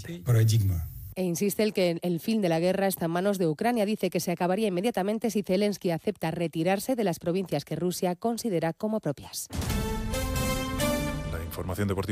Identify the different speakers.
Speaker 1: diferente.
Speaker 2: E insiste el que el fin de la guerra está en manos de Ucrania. Dice que se acabaría inmediatamente si Zelensky acepta retirarse de las provincias que Rusia considera como propias.
Speaker 3: La información deportiva.